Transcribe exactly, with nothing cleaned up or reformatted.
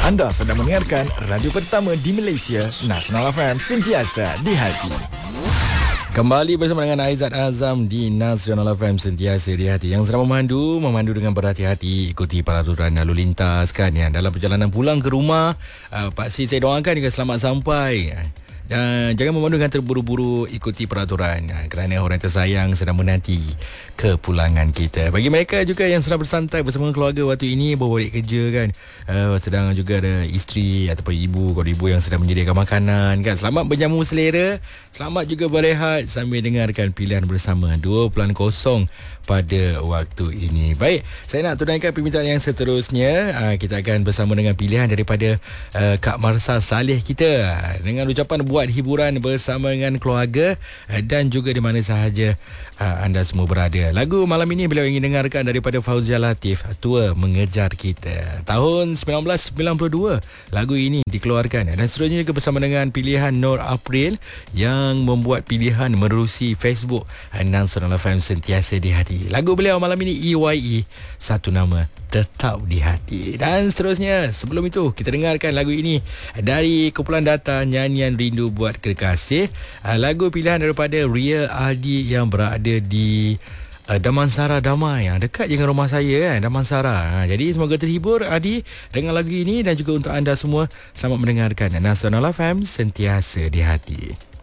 Anda sedang mendengarkan radio pertama di Malaysia, Nasional F M, sentiasa di hati. Kembali bersama dengan Aizat Azam di Nasional F M, sentiasa di hati. Yang sedang memandu, memandu dengan berhati-hati, ikuti peraturan lalu lintas kan ya. Dalam perjalanan pulang ke rumah, uh, Pak Sri saya doakan juga selamat sampai. Dan jangan memandu dengan terburu-buru, ikuti peraturan uh, kerana orang tersayang sedang menanti kepulangan kita. Bagi mereka juga yang sedang bersantai bersama keluarga waktu ini, baru balik kerja kan, uh, sedang juga ada isteri ataupun ibu, kalau ibu yang sedang menyediakan makanan kan, selamat berjamu selera, selamat juga berehat sambil dengarkan pilihan bersama dua kosong pada waktu ini. Baik, saya nak tunaikan permintaan yang seterusnya. uh, Kita akan bersama dengan pilihan daripada uh, Kak Marsa Saleh kita, dengan ucapan buat hiburan bersama dengan keluarga uh, dan juga di mana sahaja uh, anda semua berada. Lagu malam ini beliau ingin dengarkan daripada Fauzia Latif, Tua Mengejar Kita, tahun sembilan belas sembilan puluh dua lagu ini dikeluarkan. Dan seterusnya juga bersama dengan pilihan Nur April yang membuat pilihan menerusi Facebook Nasional F M, sentiasa di hati. Lagu beliau malam ini E Y E, Satu Nama Tetap di Hati. Dan seterusnya, sebelum itu kita dengarkan lagu ini dari kumpulan data Nyanyian Rindu Buat Kekasih, lagu pilihan daripada Ria Aldi yang berada di Uh, Damansara Damai, dekat dengan rumah saya kan, Damansara. Jadi semoga terhibur Adi dengan lagu ini, dan juga untuk anda semua selamat mendengarkan Nasional F M, sentiasa di hati.